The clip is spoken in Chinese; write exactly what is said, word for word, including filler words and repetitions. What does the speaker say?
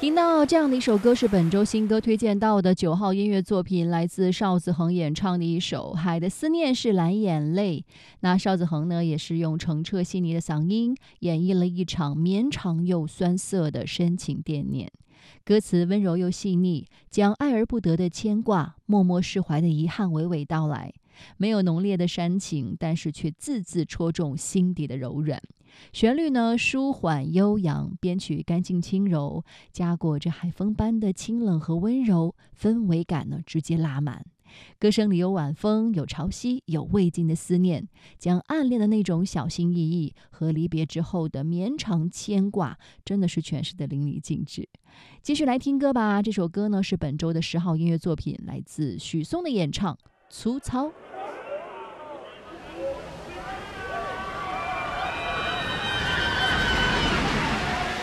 听到这样的一首歌是本周新歌推荐到的九号音乐作品，来自邵子恒演唱的一首《海的思念是蓝眼泪》。那邵子恒呢，也是用澄澈细腻的嗓音演绎了一场绵长又酸涩的深情惦念。歌词温柔又细腻，将爱而不得的牵挂、默默释怀的遗憾娓娓道来。没有浓烈的煽情，但是却字字戳中心底的柔软。旋律呢舒缓悠扬，编曲干净轻柔，加裹着海风般的清冷和温柔，氛围感呢直接拉满。歌声里有晚风，有潮汐，有未尽的思念，将暗恋的那种小心翼翼和离别之后的绵长牵挂，真的是诠释的淋漓尽致。继续来听歌吧，这首歌呢是本周的十号音乐作品，来自许嵩的演唱《粗糙》。